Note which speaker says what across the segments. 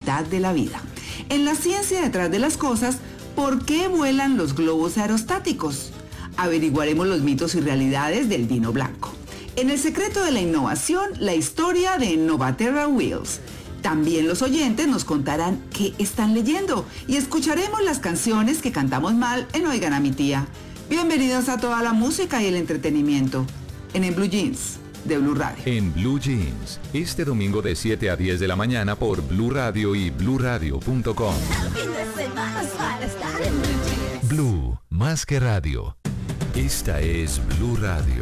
Speaker 1: mitad de la vida. En la ciencia detrás de las cosas, ¿por qué vuelan los globos aerostáticos? Averiguaremos los mitos y realidades del vino blanco. En el secreto de la innovación, la historia de Novaterra Wheels. También los oyentes nos contarán qué están leyendo y escucharemos las canciones que cantamos mal en Oigan a mi tía. Bienvenidos a toda la música y el entretenimiento en Blue Jeans de Blue Radio.
Speaker 2: En Blue Jeans, este domingo de 7 a 10 de la mañana por Blue Radio y bluradio.com. Blue, más que radio. Esta es Blue Radio.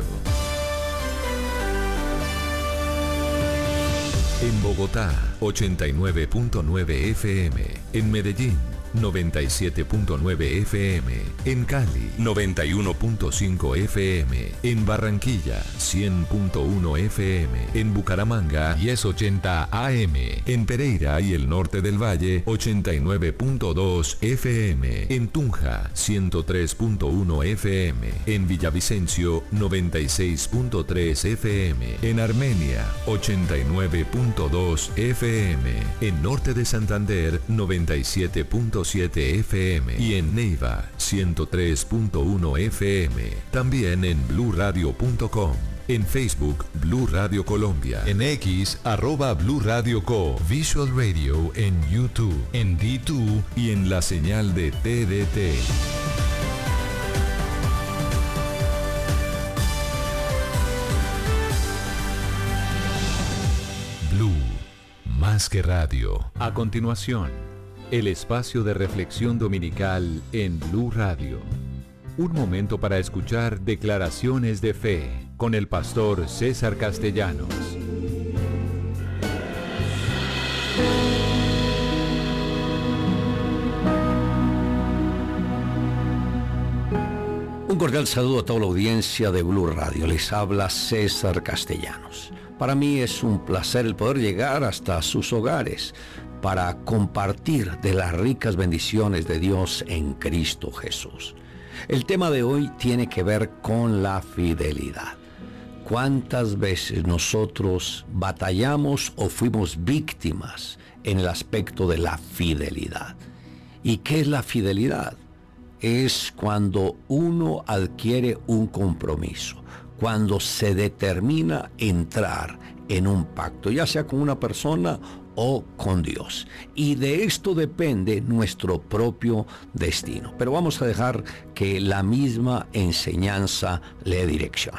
Speaker 2: En Bogotá, 89.9 FM. En Medellín, 97.9 FM. En Cali, 91.5 FM. En Barranquilla, 100.1 FM. En Bucaramanga, 1080 AM. En Pereira y el norte del Valle, 89.2 FM. En Tunja, 103.1 FM. En Villavicencio, 96.3 FM. En Armenia, 89.2 FM. En norte de Santander, 97.7 FM y en Neiva 103.1 FM. También en bluradio.com. En Facebook, Blue Radio Colombia. En X, @Blue Radio Co. Visual Radio en YouTube, en D2 y en la señal de TDT. Blue, más que radio. A continuación, el espacio de reflexión dominical en Blue Radio. Un momento para escuchar declaraciones de fe con el pastor César Castellanos.
Speaker 3: Un cordial saludo a toda la audiencia de Blue Radio. Les habla César Castellanos. Para mí es un placer el poder llegar hasta sus hogares para compartir de las ricas bendiciones de Dios en Cristo Jesús. El tema de hoy tiene que ver con la fidelidad. ¿Cuántas veces nosotros batallamos o fuimos víctimas en el aspecto de la fidelidad? ¿Y qué es la fidelidad? Es cuando uno adquiere un compromiso, cuando se determina entrar en un pacto, ya sea con una persona o con Dios. Y de esto depende nuestro propio destino. Pero vamos a dejar que la misma enseñanza le dé dirección.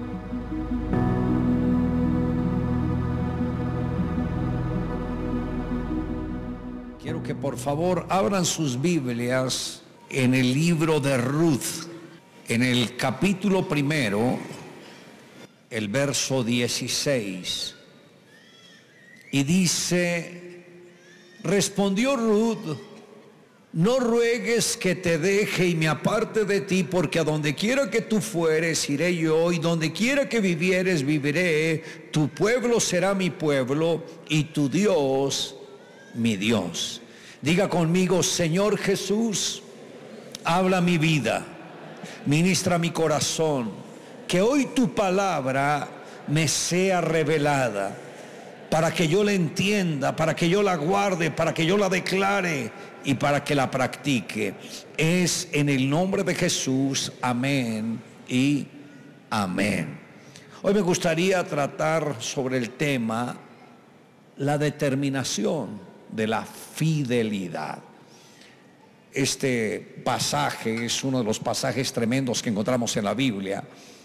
Speaker 3: Quiero que por favor abran sus Biblias en el libro de Ruth, en el capítulo 1, el verso 16. Y dice, respondió Ruth, no ruegues que te deje y me aparte de ti, porque a donde quiera que tú fueres, iré yo, y donde quiera que vivieres, viviré. Tu pueblo será mi pueblo, y tu Dios, mi Dios. Diga conmigo, Señor Jesús, habla mi vida, ministra mi corazón, que hoy tu palabra me sea revelada, para que yo la entienda, para que yo la guarde, para que yo la declare y para que la practique. Es en el nombre de Jesús, amén y amén. Hoy me gustaría tratar sobre el tema la determinación de la fidelidad. Este pasaje es uno de los pasajes tremendos que encontramos en la Biblia,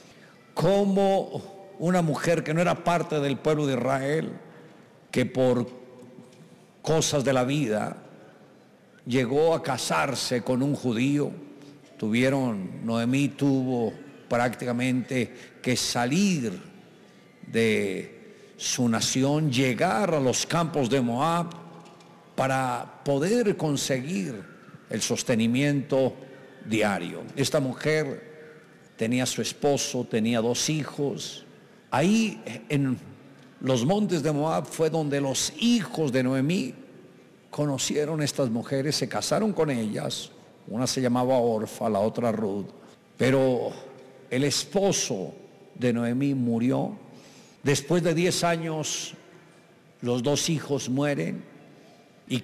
Speaker 3: como una mujer que no era parte del pueblo de Israel, que por cosas de la vida llegó a casarse con un judío. Noemí tuvo prácticamente que salir de su nación, llegar a los campos de Moab para poder conseguir el sostenimiento diario. Esta mujer tenía a su esposo, tenía 2 hijos. Ahí en los montes de Moab fue donde los hijos de Noemí conocieron a estas mujeres, se casaron con ellas. Una se llamaba Orfa, la otra Ruth. Pero el esposo de Noemí murió. Después de 10 años, los 2 hijos mueren.